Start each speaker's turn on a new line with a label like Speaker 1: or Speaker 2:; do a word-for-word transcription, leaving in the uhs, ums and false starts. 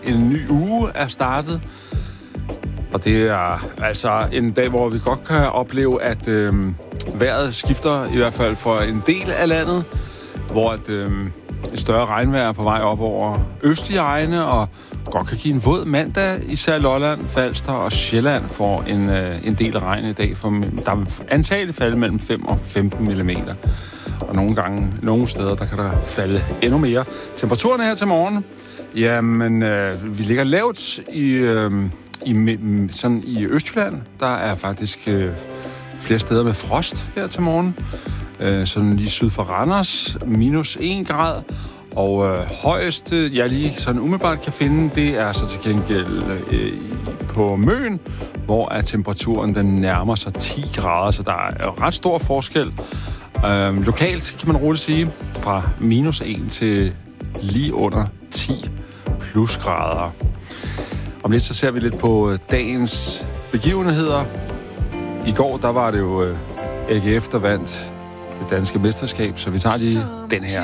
Speaker 1: En ny uge er startet. Og det er altså en dag, hvor vi godt kan opleve, at øh, vejret skifter, i hvert fald for en del af landet, hvor et, øh, et større regnvejr er på vej op over østlige egne, og godt kan give en våd mandag, især Lolland, Falster og Sjælland får en, øh, en del af regn i dag. For, der vil antageligt falde mellem fem og femten millimeter. Og nogle gange, nogle steder, der kan der falde endnu mere. Temperaturen her til morgen, jamen, øh, vi ligger lavt i... Øh, I, sådan i Østjylland, der er faktisk øh, flere steder med frost her til morgen. Øh, sådan lige syd for Randers, minus en grad. Og øh, højeste, jeg lige sådan umiddelbart kan finde, det er så til gengæld øh, på Møn, hvor er temperaturen den nærmer sig ti grader, så der er ret stor forskel. Øh, lokalt kan man roligt sige, fra minus en til lige under ti plusgrader. Om lidt så ser vi lidt på dagens begivenheder. I går, der var det jo A G F, der vandt det danske mesterskab, så vi tager lige den her.